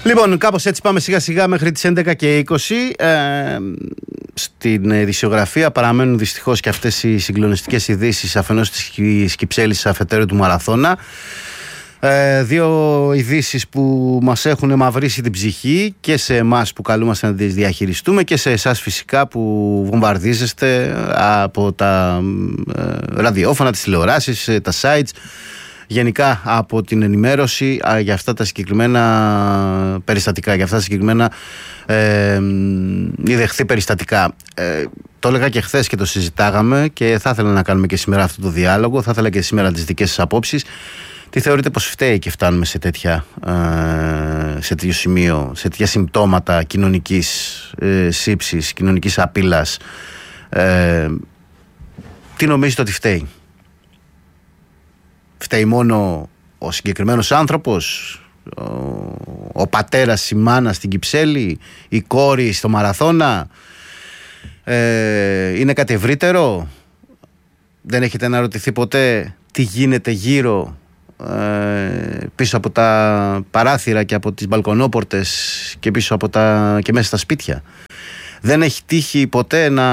Λοιπόν, κάπως έτσι πάμε σιγά σιγά μέχρι τις 11 και 20. Στην ειδησιογραφία παραμένουν δυστυχώς και αυτές οι συγκλονιστικές ειδήσεις, αφενός της Κυψέλης, αφετέρου του Μαραθώνα. Δύο ειδήσεις που μας έχουν μαυρίσει την ψυχή και σε εμάς που καλούμαστε να τις διαχειριστούμε και σε εσάς φυσικά που βομβαρδίζεστε από τα ραδιόφωνα, τις τηλεοράσεις, τα sites, γενικά από την ενημέρωση για αυτά τα συγκεκριμένα περιστατικά, για αυτά τα συγκεκριμένα ιδεχθή περιστατικά. Το έλεγα και χθες και το συζητάγαμε και θα ήθελα να κάνουμε και σήμερα αυτό το διάλογο, θα ήθελα και σήμερα τις δικές σας απόψεις. Τι θεωρείτε πως φταίει και φτάνουμε σε τέτοιο σημείο, σε τέτοια συμπτώματα κοινωνικής σύψης, κοινωνικής απειλής? Τι νομίζετε ότι φταίει? Φταίει μόνο ο συγκεκριμένος άνθρωπος, ο πατέρας, η μάνα στην Κυψέλη, η κόρη στο Μαραθώνα? Είναι κάτι ευρύτερο? Δεν έχετε αναρωτηθεί ποτέ τι γίνεται γύρω, πίσω από τα παράθυρα και από τις μπαλκονόπορτες και πίσω από και μέσα στα σπίτια? Δεν έχει τύχει ποτέ να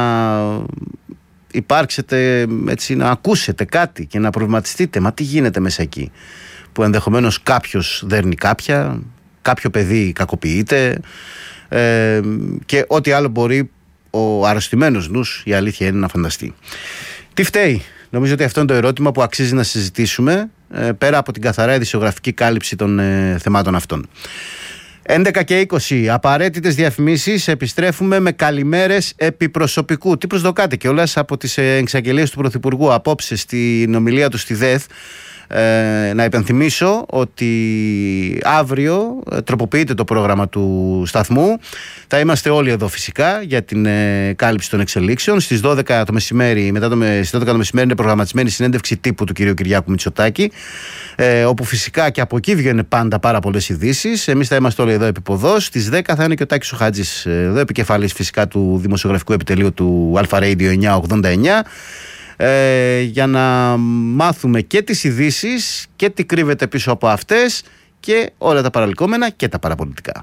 υπάρξετε έτσι, να ακούσετε κάτι και να προβληματιστείτε? Μα τι γίνεται μέσα εκεί, που ενδεχομένως κάποιος δέρνει κάποιο παιδί κακοποιείται, και ό,τι άλλο μπορεί ο αρρωστημένος νους, η αλήθεια είναι, να φανταστεί. Τι φταίει? Νομίζω ότι αυτό είναι το ερώτημα που αξίζει να συζητήσουμε, πέρα από την καθαρά ειδησιογραφική κάλυψη των θεμάτων αυτών. 11 και 20, απαραίτητες διαφημίσεις. Επιστρέφουμε με καλημέρες επί προσωπικού. Τι προσδοκάτε κιόλας από τις εξαγγελίες του Πρωθυπουργού απόψε στην ομιλία του στη ΔΕΘ? Να υπενθυμίσω ότι αύριο τροποποιείται το πρόγραμμα του σταθμού. Θα είμαστε όλοι εδώ φυσικά για την κάλυψη των εξελίξεων. Στις 12 το μεσημέρι, στις 12 το μεσημέρι είναι προγραμματισμένη συνέντευξη τύπου του κυρίου Κυριάκου Μητσοτάκη, όπου φυσικά και από εκεί βγαίνουν πάντα πάρα πολλές ειδήσεις. Εμείς θα είμαστε όλοι εδώ επίποδος. Στις 10 θα είναι και ο Τάκης ο Χατζής εδώ, επικεφαλής φυσικά του δημοσιογραφικού επιτελείου του Αλφα Radio 989. Για να μάθουμε και τις ειδήσεις και τι κρύβεται πίσω από αυτές και όλα τα παραλυκόμενα και τα παραπολιτικά.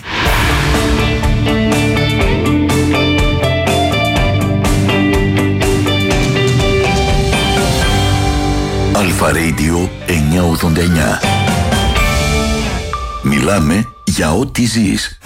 Αλφα Radio 989. Μιλάμε για ό,τι ζεις.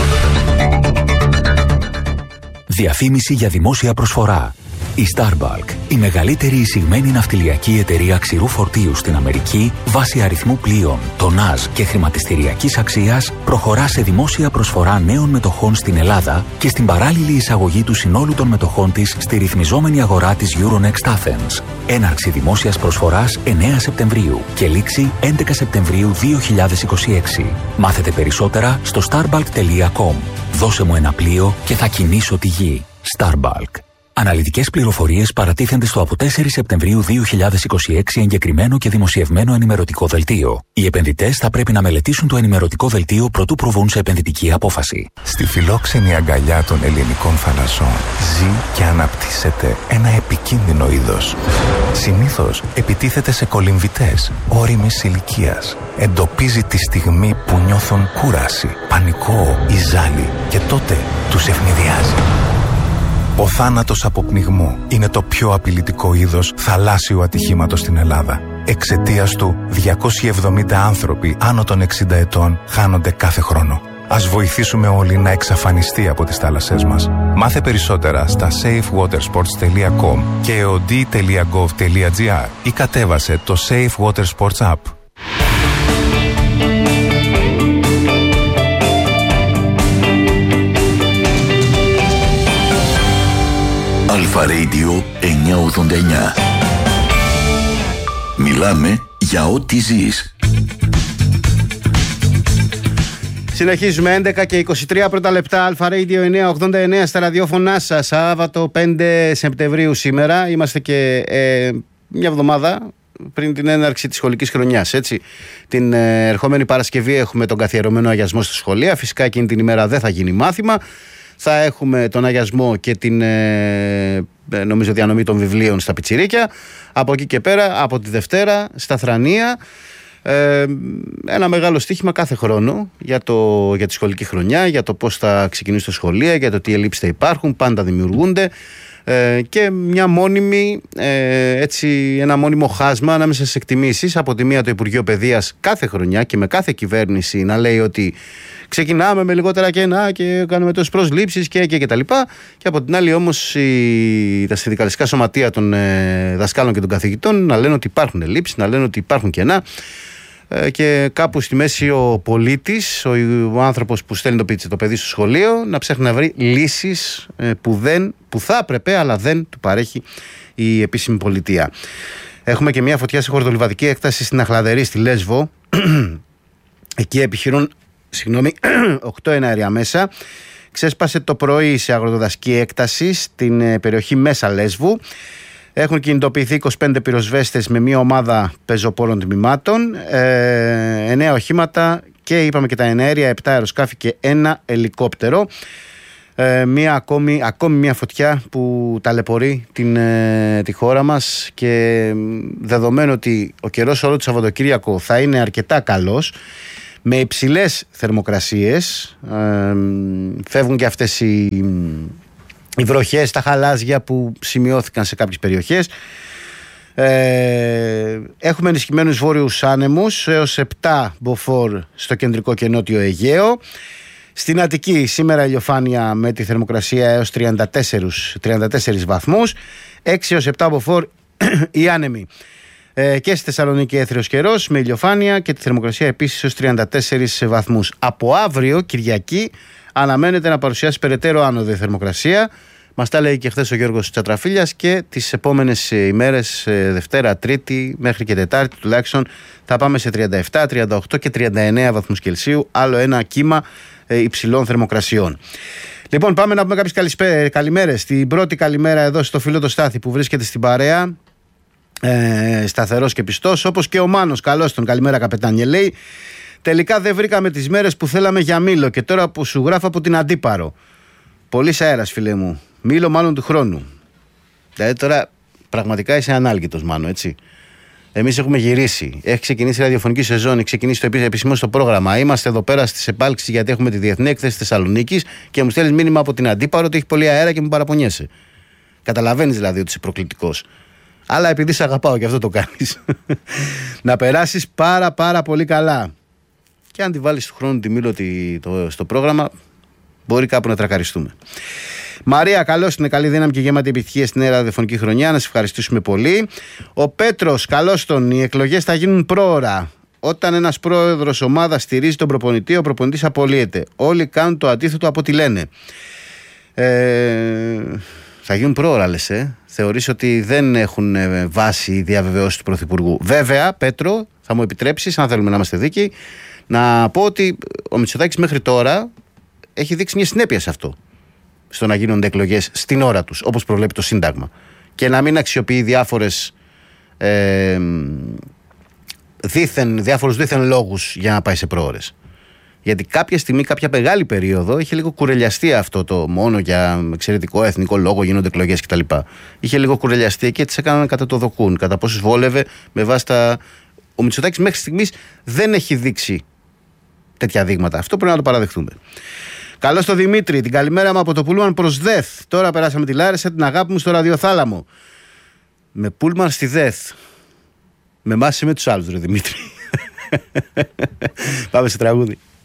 Διαφήμιση για δημόσια προσφορά. Η Starbulk, η μεγαλύτερη εισηγμένη ναυτιλιακή εταιρεία ξηρού φορτίου στην Αμερική, βάσει αριθμού πλοίων, τονάζ και χρηματιστηριακής αξίας, προχωρά σε δημόσια προσφορά νέων μετοχών στην Ελλάδα και στην παράλληλη εισαγωγή του συνόλου των μετοχών της στη ρυθμιζόμενη αγορά της Euronext Athens. Έναρξη δημόσιας προσφοράς 9 Σεπτεμβρίου και λήξη 11 Σεπτεμβρίου 2026. Μάθετε περισσότερα στο starbulk.com. Δώσε μου ένα πλοίο και θα κινήσω τη γη. Starbulk. Αναλυτικές πληροφορίες παρατίθενται στο από 4 Σεπτεμβρίου 2026 εγκεκριμένο και δημοσιευμένο ενημερωτικό δελτίο. Οι επενδυτές θα πρέπει να μελετήσουν το ενημερωτικό δελτίο προτού προβούν σε επενδυτική απόφαση. Στη φιλόξενη αγκαλιά των ελληνικών θαλασσών ζει και αναπτύσσεται ένα επικίνδυνο είδος. Συνήθως επιτίθεται σε κολυμβητές όριμης ηλικίας. Εντοπίζει τη στιγμή που νιώθουν κούραση, πανικό ή ζάλι και τότε τους ευνηδιάζει. Ο θάνατος από πνιγμό είναι το πιο απειλητικό είδος θαλάσσιου ατυχήματος στην Ελλάδα. Εξαιτίας του, 270 άνθρωποι άνω των 60 ετών χάνονται κάθε χρόνο. Ας βοηθήσουμε όλοι να εξαφανιστεί από τις θάλασσές μας. Μάθε περισσότερα στα safewatersports.com και eod.gov.gr ή κατέβασε το Safe Water Sports App. Αλφα Radio 989. Μιλάμε για ό,τι ζεις. Συνεχίζουμε 11 και 23 πρώτα λεπτά. Αλφα Radio 989 στα ραδιόφωνά σας. Σάββατο 5 Σεπτεμβρίου σήμερα. Είμαστε και μια εβδομάδα πριν την έναρξη της σχολικής χρονιάς, έτσι. Την ερχόμενη Παρασκευή έχουμε τον καθιερωμένο αγιασμό στα σχολεία. Φυσικά εκείνη την ημέρα δεν θα γίνει μάθημα. Θα έχουμε τον αγιασμό και την νομίζω διανομή των βιβλίων στα πιτσιρίκια. Από εκεί και πέρα, από τη Δευτέρα, στα Θρανία, Ένα μεγάλο στοίχημα κάθε χρόνο για τη σχολική χρονιά, για το πώς θα ξεκινήσει το σχολείο, για το τι ελλείψεις θα υπάρχουν, πάντα δημιουργούνται, και μια μόνιμη, ένα μόνιμο χάσμα ανάμεσα στις εκτιμήσεις. Από τη μία το Υπουργείο Παιδείας κάθε χρονιά και με κάθε κυβέρνηση να λέει ότι ξεκινάμε με λιγότερα κενά και κάνουμε τόσες προσλήψεις και τα λοιπά, και από την άλλη όμως τα συνδικαλιστικά σωματεία των δασκάλων και των καθηγητών να λένε ότι υπάρχουν ελλείψεις, να λένε ότι υπάρχουν κενά, και κάπου στη μέση ο πολίτης, ο άνθρωπος που στέλνει το παιδί στο σχολείο, να ψάχνει να βρει λύσεις που θα έπρεπε αλλά δεν του παρέχει η επίσημη πολιτεία. Έχουμε και μια φωτιά σε χορδολιβαδική έκταση στην Αχλαδερή, στη Λέσβο. Εκεί επιχειρούν 8 εναέρια μέσα. Ξέσπασε το πρωί σε αγροτοδασική έκταση στην περιοχή Μέσα Λέσβου. Έχουν κινητοποιηθεί 25 πυροσβέστες με μια ομάδα πεζοπόρων τμήματων, 9 οχήματα και είπαμε και τα εναέρια, 7 αεροσκάφη και 1 ελικόπτερο. Ακόμη μια φωτιά που ταλαιπωρεί τη χώρα μας, και δεδομένου ότι ο καιρός όλο το Σαββατοκύριακο θα είναι αρκετά καλός, με υψηλές θερμοκρασίες, φεύγουν και αυτές οι βροχές, τα χαλάζια που σημειώθηκαν σε κάποιες περιοχές. Έχουμε ενισχυμένους βόρειους άνεμους έως 7 μποφόρ στο κεντρικό και νότιο Αιγαίο. Στην Αττική σήμερα ηλιοφάνεια με τη θερμοκρασία έως 34 βαθμούς. 6 έως 7 μποφόρ οι άνεμοι. Και στη Θεσσαλονίκη έθριος καιρός με ηλιοφάνεια και τη θερμοκρασία επίσης έως 34 βαθμούς. Από αύριο Κυριακή αναμένεται να παρουσιάσει περαιτέρω άνοδο η θερμοκρασία. Μας τα λέει και χθες ο Γιώργος Τσατραφίλιας, και τις επόμενες ημέρες, Δευτέρα, Τρίτη μέχρι και Τετάρτη τουλάχιστον, θα πάμε σε 37, 38 και 39 βαθμούς Κελσίου. Άλλο ένα κύμα υψηλών θερμοκρασιών. Λοιπόν, πάμε να πούμε κάποιες καλημέρες. Την πρώτη καλημέρα εδώ στο φίλο το Στάθη που βρίσκεται στην παρέα, σταθερός και πιστός, όπως και ο Μάνος. Καλώς τον, καλημέρα καπετάνιε, λέει. Τελικά δεν βρήκαμε τις μέρες που θέλαμε για μήλο, και τώρα που σου γράφω από την Αντίπαρο. Πολύς αέρας, φίλε μου. Μήλο μάλλον του χρόνου. Δηλαδή τώρα πραγματικά είσαι ανάλγητος, Μάνο, έτσι. Εμείς έχουμε γυρίσει. Έχει ξεκινήσει η ραδιοφωνική σεζόν, έχει ξεκινήσει το επισήμως το πρόγραμμα. Είμαστε εδώ πέρα στις επάλξεις, γιατί έχουμε τη διεθνή έκθεση της Θεσσαλονίκης, και μου στέλνεις μήνυμα από την Αντίπαρο ότι έχει πολύ αέρα και μου παραπονιέσαι. Καταλαβαίνεις δηλαδή ότι είσαι προκλητικός. Αλλά επειδή σε αγαπάω και αυτό το κάνεις. Να περάσεις πάρα πολύ καλά. Και αν τη βάλεις του χρόνου τη Μήλο στο πρόγραμμα, μπορεί κάπου να τρακαριστούμε. Μαρία, καλώς είναι, καλή δύναμη και γεμάτη επιτυχία στην νέα ραδιοφωνική χρονιά. Να σε ευχαριστήσουμε πολύ. Ο Πέτρος, καλώς τον. Οι εκλογές θα γίνουν πρόωρα. Όταν ένας πρόεδρος ομάδας στηρίζει τον προπονητή, ο προπονητής απολύεται. Όλοι κάνουν το αντίθετο από ό,τι λένε. Θα γίνουν πρόωρα, λες, Θεωρείς ότι δεν έχουν βάση οι διαβεβαιώσεις του Πρωθυπουργού. Βέβαια, Πέτρο, θα μου επιτρέψεις, αν θέλουμε να είμαστε δίκαιοι, να πω ότι ο Μητσοτάκης μέχρι τώρα έχει δείξει μια συνέπεια σε αυτό. Στο να γίνονται εκλογές στην ώρα τους, όπως προβλέπει το Σύνταγμα. Και να μην αξιοποιεί διάφορους δίθεν λόγους για να πάει σε πρόωρες. Γιατί κάποια στιγμή, κάποια μεγάλη περίοδο, είχε λίγο κουρελιαστεί αυτό το μόνο για εξαιρετικό εθνικό λόγο γίνονται εκλογές κτλ. Είχε λίγο κουρελιαστεί και τις έκαναν κατά το δοκούν. Κατά πόσες βόλευε με βάση τα. Ο Μητσοτάκης μέχρι στιγμής δεν έχει δείξει τέτοια δείγματα. Αυτό πρέπει να το παραδεχτούμε. Καλώς το Δημήτρη, την καλημέρα μου από το Πούλμαν προς ΔΕΘ. Τώρα περάσαμε τη Λάρισα, την αγάπη μου στο ραδιοθάλαμο. Με Πούλμαν στη ΔΕΘ. Με εμάς ή με τους άλλους, ρε Δημήτρη. Πάμε σε τραγούδι.